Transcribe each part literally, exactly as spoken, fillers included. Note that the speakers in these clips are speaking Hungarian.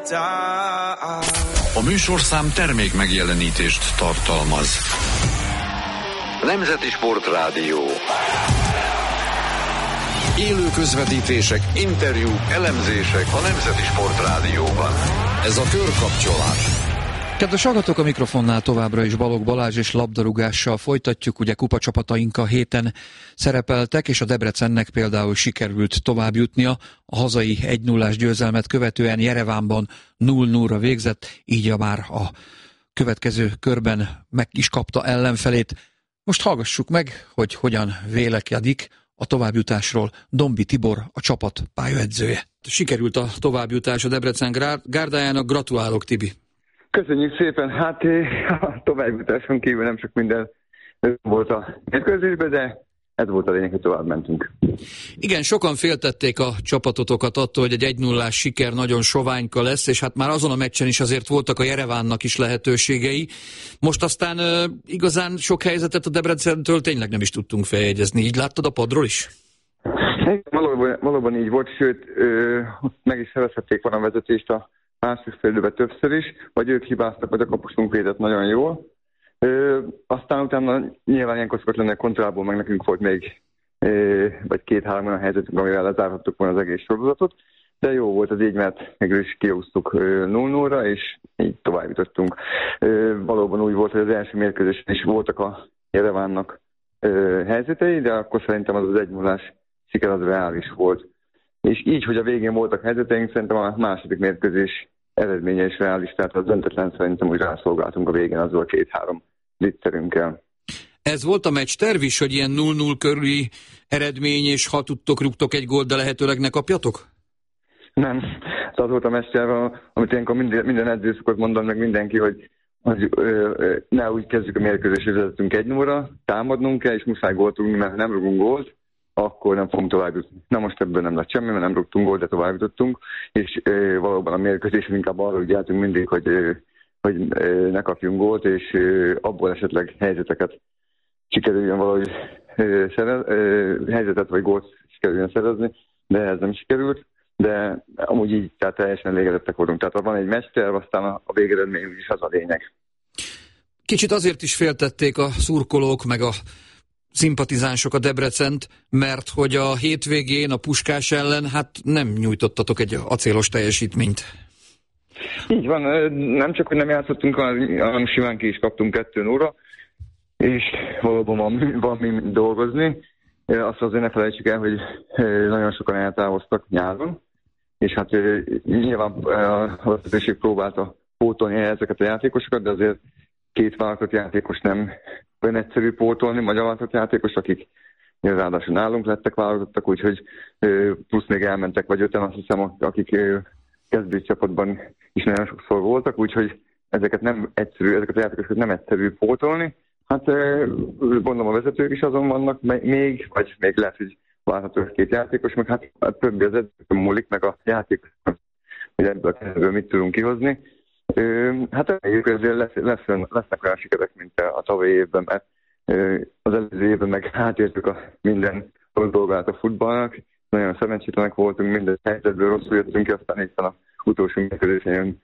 A műsorszám termék megjelenítést tartalmaz. Nemzeti Sportrádió. Élő közvetítések, interjúk, elemzések a Nemzeti Sportrádióban. Ez a Körkapcsolás. Kedves hallgatók, a mikrofonnál továbbra is Balogh Balázs, és labdarúgással folytatjuk. Ugye kupacsapataink a héten szerepeltek, és a Debrecennek például sikerült tovább jutnia. A hazai egy nullás győzelmet követően Jerevánban nulla nullra végzett, így a már a következő körben meg is kapta ellenfelét. Most hallgassuk meg, hogy hogyan vélekedik a továbbjutásról Dombi Tibor, a csapat pályaedzője. Sikerült a továbbjutás a Debrecen gárdájának, gratulálok, Tibi! Köszönjük szépen, hát a továbbjutáson kívül nem csak minden volt a mérkőzésben, de ez volt a lényeg, hogy tovább mentünk. Igen, sokan féltették a csapatotokat attól, hogy egy egy nullás siker nagyon soványka lesz, és hát már azon a meccsen is azért voltak a Jerevánnak is lehetőségei. Most aztán uh, igazán sok helyzetet a Debrecentől tényleg nem is tudtunk feljegyezni. Így láttad a padról is? Valóban, valóban így volt, sőt, ö, meg is szerezhették volna a vezetést a második fél időben többször is, vagy ők hibáztak, vagy a kapusunk védett nagyon jól. Ö, aztán utána nyilván ilyenkor szokott lenni a kontrából, meg nekünk volt még ö, vagy két-három olyan helyzetünk, amivel lezárhattuk volna az egész sorozatot, de jó volt az így, mert mégis is kihúztuk nulla nullra, és így tovább jutottunk. Ö, valóban úgy volt, hogy az első mérkőzésen is voltak a Jerevánnak ö, helyzetei, de akkor szerintem az az egy nullás siker az reális volt. És így, hogy a végén voltak helyzeteink, szerintem a második mérkőzés eredménye is reális, tehát az döntetlen szerintem úgy rászolgáltunk a végén azzal két-három litterünkkel. Ez volt a meccs terv is, hogy ilyen nulla nulla körüli eredmény, és ha tudtok, rúgtok egy gólt, de lehetőleg ne kapjatok? Nem. Az volt a meccs terv, amit ilyenkor minden, minden edző szokott mondani, meg mindenki, hogy, hogy ö, ö, ne úgy kezdjük a mérkőzést, hogy vezetünk egy nullra, támadnunk kell, és muszáj gólt rúgni, mert nem rúgunk gólt, akkor nem fogunk tovább jutni. Na most ebből nem lett semmi, mert nem rúgtunk gólt, de tovább jutottunk, és e, valóban a mérkőzésen inkább arra ügyeltünk mindig, hogy, e, hogy e, ne kapjunk gólt, és e, abból esetleg helyzeteket sikerüljön valahogy e, szerez, e, helyzetet vagy gólt sikerüljön szerezni, de ez nem sikerült, de amúgy így tehát teljesen elégedettek voltunk. Tehát van egy meccsterv, aztán a, a végeredmény is az a lényeg. Kicsit azért is féltették a szurkolók, meg a szimpatizánsok a Debrecent, mert hogy a hétvégén a Puskás ellen hát nem nyújtottatok egy acélos teljesítményt. Így van, nem csak, hogy nem játszottunk, hanem simán ki is kaptunk kettő nullra, és valóban van, van mi dolgozni. Azt azért ne felejtsük el, hogy nagyon sokan eltávoztak nyáron, és hát nyilván a vezetőség próbálta pótolni ezeket a játékosokat, de azért két válogatott játékos nem olyan egyszerű pótolni, magyar válogatott játékos, akik ráadásul nálunk lettek válogatottak, úgyhogy plusz még elmentek, vagy öten, azt hiszem, akik kezdő csapatban is nagyon sokszor voltak, úgyhogy ezeket nem egyszerű, ezeket a játékosokat nem egyszerű pótolni. Hát gondolom a vezetők is azon vannak még, vagy még lehet, hogy várható két játékos, meg hát a többi az edzőkön múlik, meg a játékos, hogy ebből a kezdőből mit tudunk kihozni. Hát reméljük, hogy lesz, lesz, lesznek olyan sikerek, mint a tavalyi évben, mert az előző évben meg átértük a minden dolgát a futballnak. Nagyon szerencsétlenek voltunk, minden helyzetből rosszul jöttünk ki, aztán éppen az utolsó mérkőzésen jön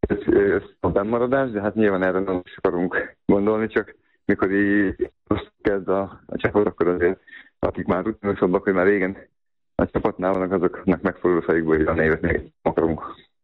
a bennmaradás, de hát nyilván erre nem is akarunk gondolni, csak mikor így kezd a, a csapat, akkor azért, akik már rutinosabbak, hogy már régen a csapatnál vannak, azoknak megfordul a fejükből, hogy a névet még akarunk.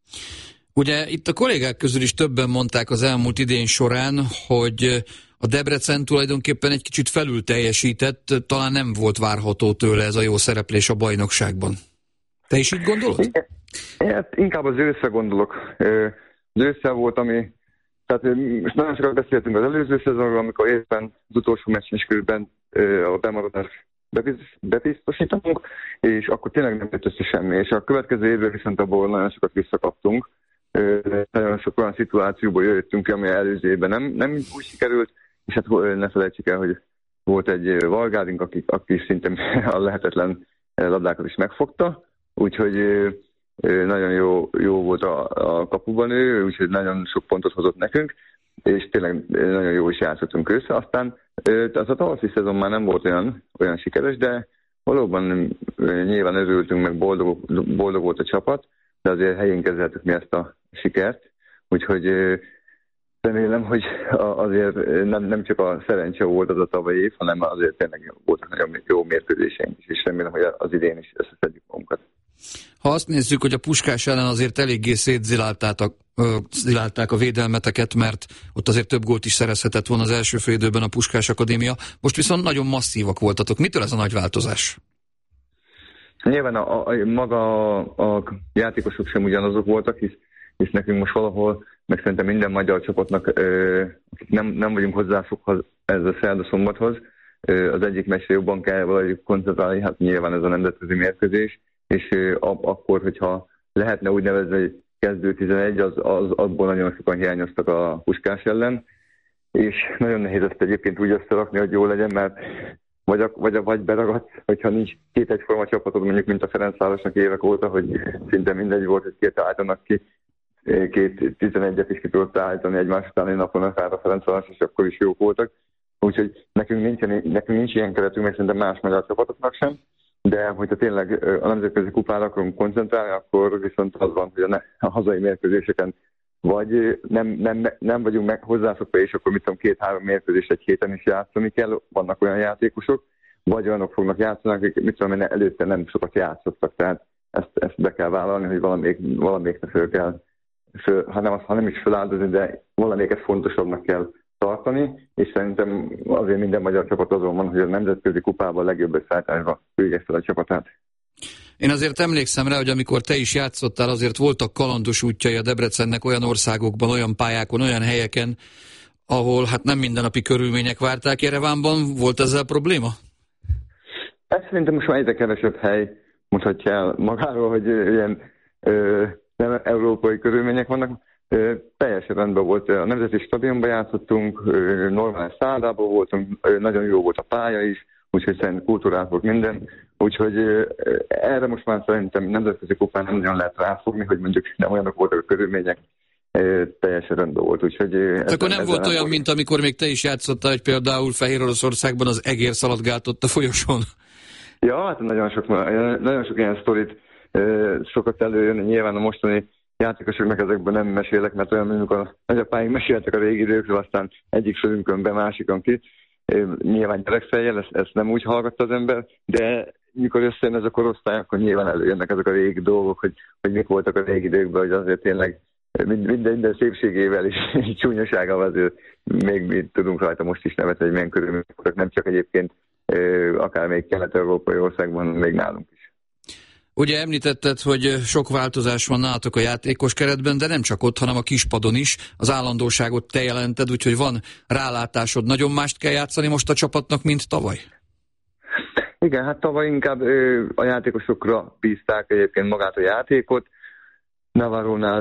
Ugye itt a kollégák közül is többen mondták az elmúlt idén során, hogy a Debrecen tulajdonképpen egy kicsit felül teljesített, talán nem volt várható tőle ez a jó szereplés a bajnokságban. Te is így gondolod? Hát inkább az őszre gondolok. Az ősszel volt, ami... Tehát most nagyon sokat beszéltünk az előző szezonról, amikor éppen az utolsó meccsen is körülben a bemaradást bebiztosítunk, és akkor tényleg nem jött össze semmi. És a következő évben viszont abból nagyon sokat visszakaptunk. Nagyon sok olyan szituációból jöttünk ki, ami előző évben nem, nem úgy sikerült, és hát ne felejtsük el, hogy volt egy Valgárink, aki, aki szinte a lehetetlen labdákat is megfogta, úgyhogy nagyon jó, jó volt a, a kapuban ő, úgyhogy nagyon sok pontot hozott nekünk, és tényleg nagyon jó is játszottunk össze. Aztán az a tavaszi szezon már nem volt olyan, olyan sikeres, de valóban nyilván örültünk, meg boldog, boldog volt a csapat, de azért helyén kezeltük mi ezt a, sikert, úgyhogy remélem, hogy azért nem, nem csak a szerencse volt az a tavalyi év, hanem azért tényleg voltak nagyon jó mérkőzéseink is, és remélem, hogy az idén is összeszedjük magunkat. Ha azt nézzük, hogy a Puskás ellen azért eléggé szétzilálták a védelmeteket, mert ott azért több gólt is szerezhetett volna az első fél időben a Puskás Akadémia, most viszont nagyon masszívak voltatok. Mitől ez a nagy változás? Nyilván a, a, maga a, a játékosok sem ugyanazok voltak, hisz, hisz nekünk most valahol, meg szerintem minden magyar csapatnak, ö, akik nem, nem vagyunk hozzászokva ez a szerda szombathoz, ö, az egyik meccsre jobban kell valahogy koncentrálni, hát nyilván ez a nemzetközi mérkőzés, és ö, ab, akkor, hogyha lehetne úgy nevezni, hogy kezdő tizenegy, az, az abból nagyon sokan hiányoztak a Puskás ellen, és nagyon nehéz ezt egyébként úgy összerakni, hogy jó legyen, mert vagy, a, vagy, a, vagy beragadt, hogyha nincs két egyforma csapatod, mondjuk, mint a Ferencvárosnak évek óta, hogy szinte mindegy volt, hogy két állítanak ki, két tizenegyet is ki tudott állítani egymás utáni napon akár a Ferencváros, és akkor is jók voltak. Úgyhogy nekünk nincs, nekünk nincs ilyen keretünk, meg szerintem más magyar csapatoknak sem, de hogyha tényleg a nemzetközi kupára akarunk koncentrálni, akkor viszont az van, hogy a, ne, a hazai mérkőzéseken vagy nem, nem, nem vagyunk meg hozzászokva, és akkor mit tudom, két-három mérkőzés egy héten is játszani kell, vannak olyan játékosok, vagy olyanok fognak játszani, akik mit tudom, előtte nem sokat játszottak, tehát ezt, ezt be kell vállalni, hogy valamelyik, valamelyiknek föl kell, föl, ha, nem, ha nem is feláldozni, de valamelyiket fontosabbnak kell tartani, és szerintem azért minden magyar csapat azon van, hogy a nemzetközi kupában a legjobb összeállításba küldje fel a csapatát. Én azért emlékszem rá, hogy amikor te is játszottál, azért voltak kalandos útjai a Debrecennek olyan országokban, olyan pályákon, olyan helyeken, ahol hát nem mindennapi körülmények várták. Jerevánban volt ezzel probléma? Ez szerintem most már egyre kevesebb hely mutatja el magáról, hogy ilyen ö, nem európai körülmények vannak. Ö, teljesen rendben volt. A Nemzeti Stadionban játszottunk, ö, normális szállodában voltunk, ö, nagyon jó volt a pálya is, úgyhogy szerintem kultúrát volt minden. Úgyhogy ö, erre most már szerintem nemzetközi kupán nem nagyon lehet ráfogni, hogy mondjuk nem olyanok voltak a körülmények, ö, teljesen rendben volt. Úgyhogy, ez, akkor nem volt olyan, volt. Mint amikor még te is játszottál, hogy például Fehéroroszországban az egér szaladgált ott a folyosón. Ja, hát nagyon sok, nagyon sok ilyen sztorit sokat előjönni. Nyilván a mostani játékosoknak ezekben nem mesélek, mert olyan, amikor a nagyapáink meséltek a régi időkről, aztán egyik sörünkön be, másikon ki. Nyilván gyerekfejjel, ezt, ezt nem úgy hallgatta az ember, de mikor összejön ez a korosztály, akkor nyilván előjönnek ezek a régi dolgok, hogy, hogy mik voltak a régi időkben, hogy azért tényleg minden, minden szépségével és csúnyaságával azért még mi tudunk rajta most is nevetni, hogy milyen körülmények voltak, nem csak egyébként akár még kelet-európai országban, még nálunk is. Ugye említetted, hogy sok változás van nálatok a játékos keretben, de nem csak ott, hanem a kispadon is. Az állandóságot te jelented, úgyhogy van rálátásod. Nagyon mást kell játszani most a csapatnak, mint tavaly? Igen, hát tavaly inkább a játékosokra bízták egyébként magát a játékot. Navarrónál